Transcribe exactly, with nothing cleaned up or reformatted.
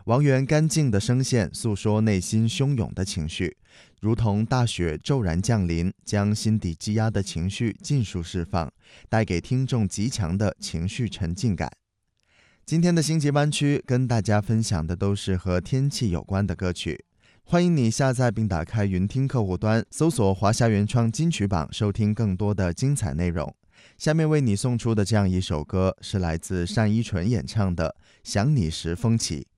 王源干净的声线诉说内心汹涌的情绪，如同大雪骤然降临，将心底积压的情绪尽数释放，带给听众极强的情绪沉浸感。今天的星级湾区跟大家分享的都是和天气有关的歌曲，欢迎你下载并打开云听客户端，搜索华夏原创金曲榜，收听更多的精彩内容。下面为你送出的这样一首歌是来自单依纯演唱的《想你时风起》。